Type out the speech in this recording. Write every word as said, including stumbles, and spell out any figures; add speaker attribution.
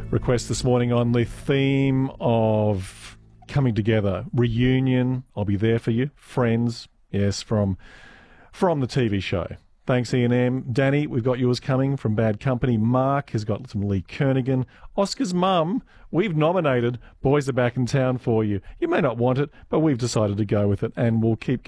Speaker 1: request this morning on the theme of coming together, reunion. I'll be there for you. Friends, yes, from from the T V show. Thanks, Ian M. Danny, we've got yours coming from Bad Company. Mark has got some Lee Kernaghan. Oscar's mum, we've nominated Boys Are Back in Town for you. You may not want it, but we've decided to go with it, and we'll keep